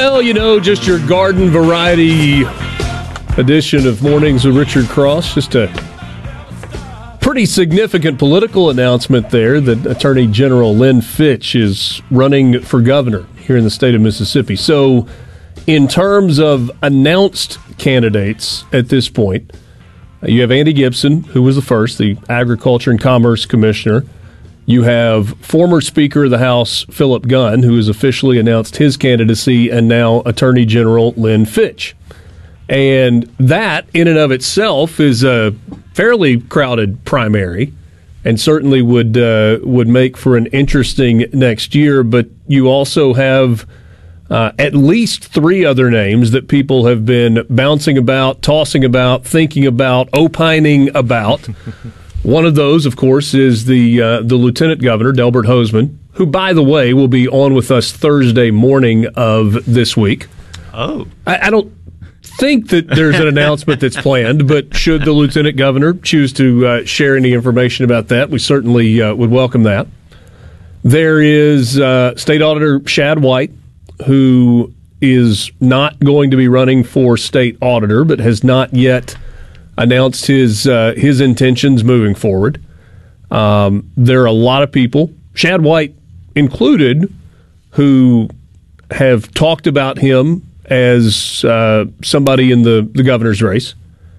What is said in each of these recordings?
Well, just your garden variety edition of Mornings with Richard Cross. Just a pretty significant political announcement there that Attorney General Lynn Fitch is running for governor here in the state of Mississippi. So, in terms of announced candidates at this point, you have Andy Gibson, who was the first, the Agriculture and Commerce Commissioner. You have former Speaker of the House, Philip Gunn, who has officially announced his candidacy, and now Attorney General Lynn Fitch. And that, in and of itself, is a fairly crowded primary and certainly would make for an interesting next year. But you also have at least three other names that people have been bouncing about, tossing about, thinking about, opining about. One of those, of course, is the Lieutenant Governor, Delbert Hosemann, who, by the way, will be on with us Thursday morning of this week. Oh. I don't think that there's an announcement that's planned, but should the Lieutenant Governor choose to share any information about that, we certainly would welcome that. There is State Auditor Shad White, who is not going to be running for State Auditor, but has not yet announced his intentions moving forward. There are a lot of people, Shad White included, who have talked about him as somebody in the governor's race.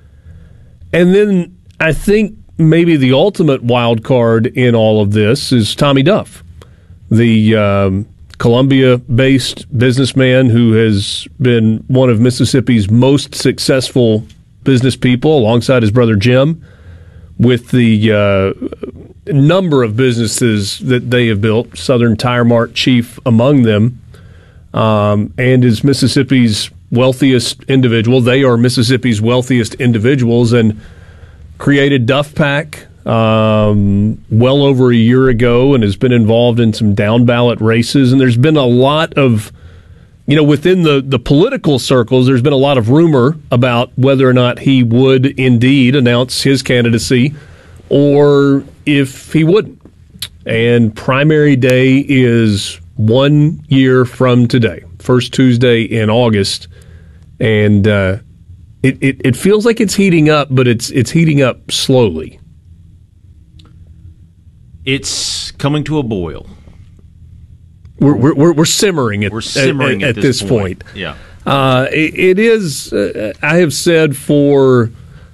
And then I think maybe the ultimate wild card in all of this is Tommy Duff, the Columbia-based businessman who has been one of Mississippi's most successful business people, alongside his brother Jim, with the number of businesses that they have built, Southern Tire Mart chief among them, and is Mississippi's wealthiest individual. They are Mississippi's wealthiest individuals, and created Duff Pack well over a year ago, and has been involved in some down-ballot races. And there's been a lot of, within the political circles, there's been a lot of rumor about whether or not he would indeed announce his candidacy or if he wouldn't. And primary day is 1 year from today, first Tuesday in August. And it feels like it's heating up, but it's heating up slowly. It's coming to a boil. We're simmering at this point. Yeah, it is. I have said for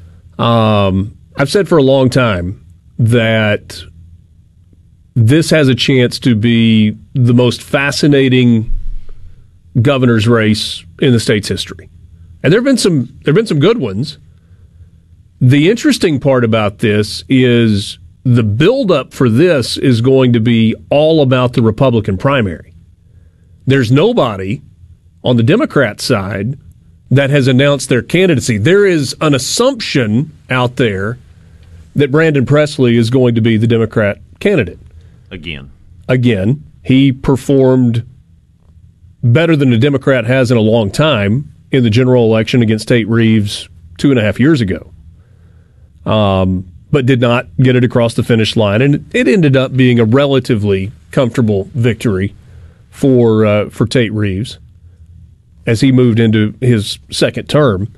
a long time that this has a chance to be the most fascinating governor's race in the state's history, and there've been some good ones. The interesting part about this is the buildup for this is going to be all about the Republican primary. There's nobody on the Democrat side that has announced their candidacy. There is an assumption out there that Brandon Presley is going to be the Democrat candidate. Again, he performed better than a Democrat has in a long time in the general election against Tate Reeves 2.5 years ago. But did not get it across the finish line, and it ended up being a relatively comfortable victory for Tate Reeves as he moved into his second term.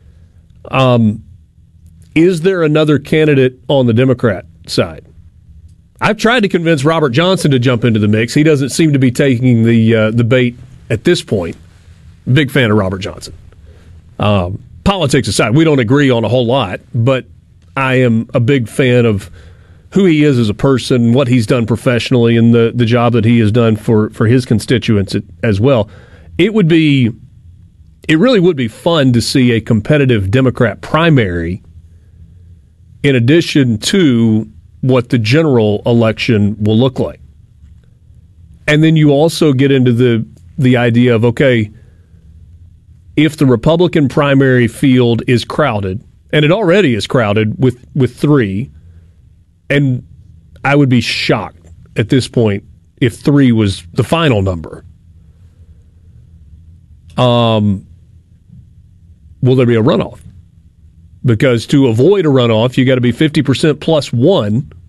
Is there another candidate on the Democrat side? I've tried to convince Robert Johnson to jump into the mix. He doesn't seem to be taking the bait at this point. Big fan of Robert Johnson. Politics aside, we don't agree on a whole lot, but I am a big fan of who he is as a person, what he's done professionally, and the job that he has done for his constituents as well. It really would be fun to see a competitive Democrat primary in addition to what the general election will look like. And then you also get into the idea of, okay, if the Republican primary field is crowded, and it already is crowded with three, and I would be shocked at this point if 3 was the final number. Will there be a runoff? Because to avoid a runoff, you got to be 50% plus 1